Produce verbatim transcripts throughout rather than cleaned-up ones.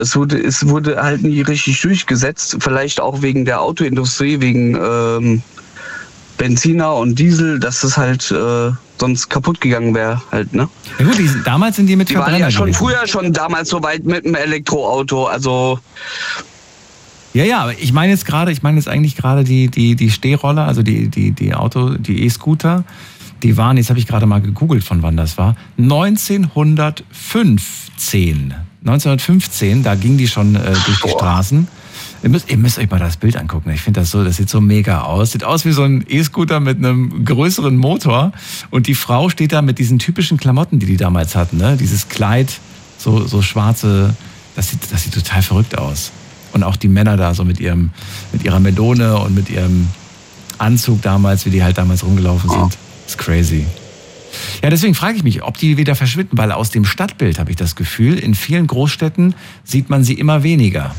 es wurde, es wurde halt nie richtig durchgesetzt. Vielleicht auch wegen der Autoindustrie, wegen ähm, Benziner und Diesel, dass das halt äh, sonst kaputt gegangen wäre halt, ne? Ja gut, die, damals sind die mit Die waren Verbrenner ja schon gewesen. früher schon damals so weit mit dem Elektroauto, also... Ja, ja, aber ich meine jetzt gerade, ich meine jetzt eigentlich gerade die, die, die Stehroller, also die, die, die Auto, die E-Scooter, die waren, jetzt habe ich gerade mal gegoogelt, von wann das war, neunzehnhundertfünfzehn. neunzehnhundertfünfzehn, da ging die schon äh, durch die Boah. Straßen. Ihr müsst, ihr müsst euch mal das Bild angucken. Ich finde das so, das sieht so mega aus. Sieht aus wie so ein E-Scooter mit einem größeren Motor. Und die Frau steht da mit diesen typischen Klamotten, die die damals hatten, ne? Dieses Kleid, so, so schwarze, das sieht, das sieht total verrückt aus. Und auch die Männer da so mit ihrem, mit ihrer Melone und mit ihrem Anzug damals, wie die halt damals rumgelaufen sind. Das ist crazy. Ja, deswegen frage ich mich, ob die wieder verschwinden, weil aus dem Stadtbild habe ich das Gefühl, in vielen Großstädten sieht man sie immer weniger.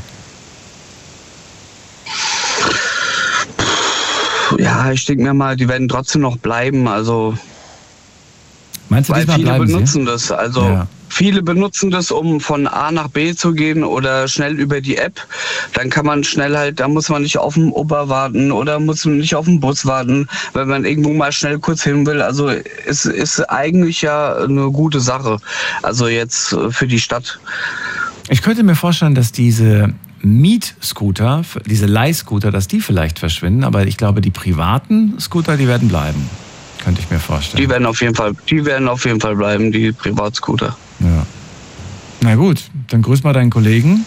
Ja, ich denke mir mal, die werden trotzdem noch bleiben, also... Meinst du, weil viele bleiben benutzen sie? das, also... Ja. Viele benutzen das, um von A nach B zu gehen oder schnell über die App. Dann kann man schnell halt, da muss man nicht auf den Uber warten oder muss man nicht auf den Bus warten, wenn man irgendwo mal schnell kurz hin will. Also es ist eigentlich ja eine gute Sache, also jetzt für die Stadt. Ich könnte mir vorstellen, dass diese Mietscooter, diese Leihscooter, dass die vielleicht verschwinden, aber ich glaube, die privaten Scooter, die werden bleiben. Könnte ich mir vorstellen. Die werden auf jeden Fall, die werden auf jeden Fall bleiben, die Privatscooter. Ja. Na gut, dann grüß mal deinen Kollegen.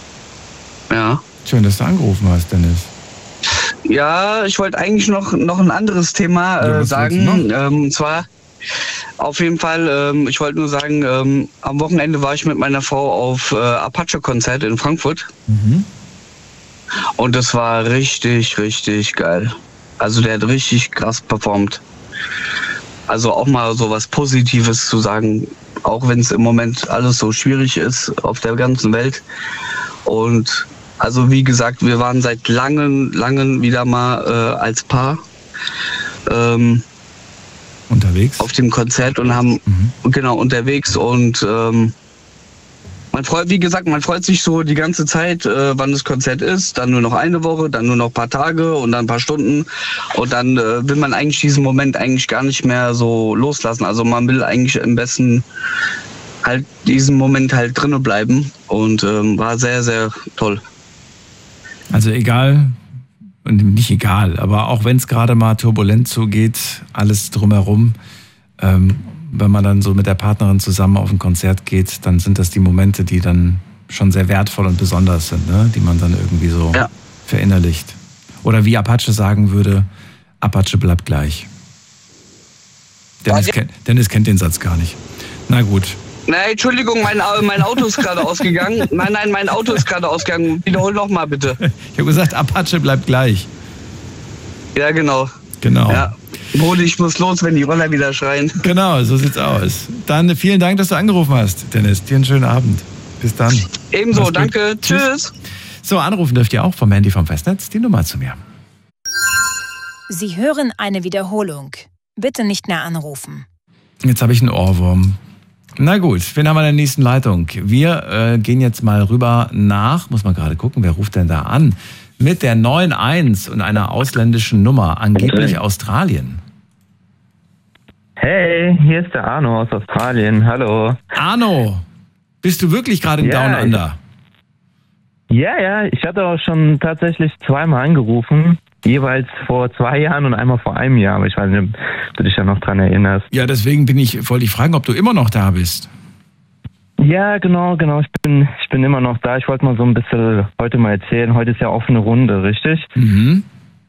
Ja. Schön, dass du angerufen hast, Dennis. Ja, ich wollte eigentlich noch, noch ein anderes Thema äh, ja, sagen. Ähm, und zwar, auf jeden Fall, ähm, ich wollte nur sagen, ähm, am Wochenende war ich mit meiner Frau auf äh, Apache-Konzert in Frankfurt. Mhm. Und das war richtig, richtig geil. Also der hat richtig krass performt. Also auch mal so was Positives zu sagen, auch wenn es im Moment alles so schwierig ist auf der ganzen Welt. Und also wie gesagt, wir waren seit langen, langen wieder mal äh, als Paar ähm, unterwegs auf dem Konzert und haben mhm. genau unterwegs und ähm, man freut, wie gesagt, man freut sich so die ganze Zeit, äh, wann das Konzert ist, dann nur noch eine Woche, dann nur noch ein paar Tage und dann ein paar Stunden und dann äh, will man eigentlich diesen Moment eigentlich gar nicht mehr so loslassen. Also man will eigentlich am besten halt diesen Moment halt drinnen bleiben und ähm, war sehr, sehr toll. Also egal, und nicht egal, aber auch wenn es gerade mal turbulent zugeht, alles drumherum, ähm, wenn man dann so mit der Partnerin zusammen auf ein Konzert geht, dann sind das die Momente, die dann schon sehr wertvoll und besonders sind, ne? Die man dann irgendwie so ja. verinnerlicht. Oder wie Apache sagen würde, Apache bleibt gleich. Dennis, ja, kennt, Dennis kennt den Satz gar nicht. Na gut. Nein, Entschuldigung, mein, mein Auto ist gerade ausgegangen. Nein, nein, mein Auto ist gerade ausgegangen. Wiederhol noch mal bitte. Ich habe gesagt, Apache bleibt gleich. Ja, genau. Genau. Ja. Brody, ich muss los, wenn die Roller wieder schreien. Genau, so sieht's aus. Dann vielen Dank, dass du angerufen hast, Dennis. Dir einen schönen Abend. Bis dann. Ebenso, danke. Tschüss. So, anrufen dürft ihr auch vom Handy vom Festnetz. Die Nummer zu mir. Sie hören eine Wiederholung. Bitte nicht mehr anrufen. Jetzt habe ich einen Ohrwurm. Na gut, wen haben wir in der nächsten Leitung? Wir äh, gehen jetzt mal rüber nach, muss man gerade gucken, wer ruft denn da an? Mit der neun eins und einer ausländischen Nummer, angeblich Australien. Hey, hier ist der Arno aus Australien. Hallo. Arno, bist du wirklich gerade in ja, Down Under? Ja, ja, ich hatte auch schon tatsächlich zweimal angerufen. Jeweils vor zwei Jahren und einmal vor einem Jahr. Aber ich weiß nicht, ob du dich ja noch dran erinnerst. Ja, deswegen bin ich, wollte ich fragen, ob du immer noch da bist. Ja, genau, genau. Ich bin, ich bin immer noch da. Ich wollte mal so ein bisschen heute mal erzählen. Heute ist ja offene Runde, richtig? Mhm.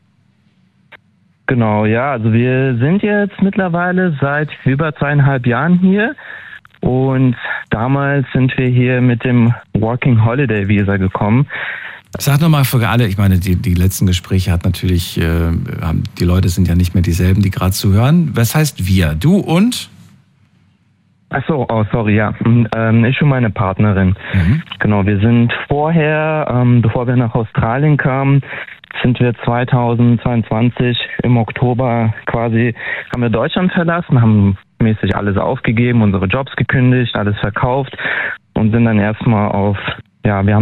Genau, ja. Also wir sind jetzt mittlerweile seit über zweieinhalb Jahren hier. Und damals sind wir hier mit dem Working Holiday Visa gekommen. Sag nochmal für alle, ich meine, die, die letzten Gespräche hat natürlich, äh, haben, die Leute sind ja nicht mehr dieselben, die gerade zuhören. Was heißt wir? Du und? Ach so, oh, sorry, ja. Ähm, ich und meine Partnerin. Mhm. Genau, wir sind vorher, ähm, bevor wir nach Australien kamen, sind wir zweitausendzweiundzwanzig im Oktober quasi, haben wir Deutschland verlassen, haben mäßig alles aufgegeben, unsere Jobs gekündigt, alles verkauft und sind dann erstmal auf ja, wir haben